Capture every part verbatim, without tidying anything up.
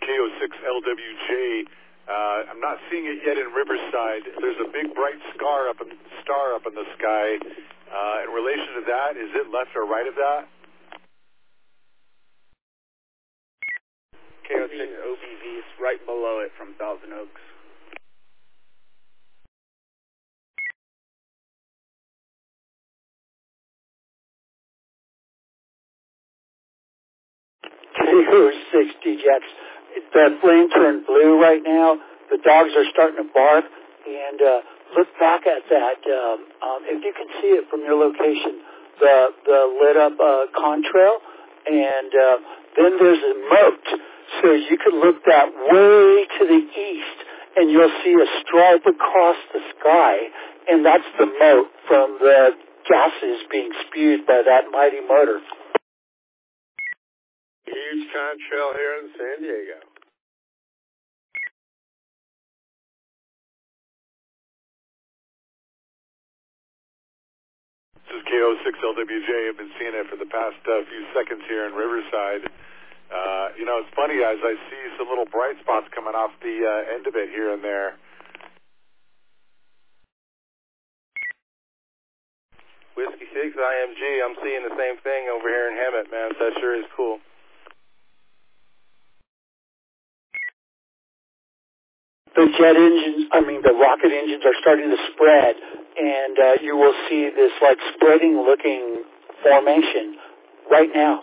K O six L W J. Uh, I'm not seeing it yet in Riverside. There's a big bright scar up in, star up in the sky. Uh, in relation to that, is it left or right of that? K O six O B V is right below it from Thousand Oaks. K O six D J X. The flame turned blue right now. The dogs are starting to bark. And uh, look back at that. Um, um, if you can see it from your location, the the lit up uh, contrail, and uh, then there's a moat. So you can look that way to the east, and you'll see a stripe across the sky, and that's the moat from the gases being spewed by that mighty motor. Huge contrail here in San Diego. This is K O six L W J. I've been seeing it for the past uh, few seconds here in Riverside. Uh, you know, it's funny as I see some little bright spots coming off the uh, end of it here and there. Whiskey six I M G, I'm seeing the same thing over here in Hemet, man. That sure is cool. The jet engines, I mean, the rocket engines are starting to spread, and uh, you will see this, like, spreading-looking formation right now.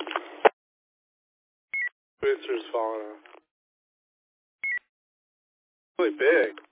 Spitzer's falling off. Really big.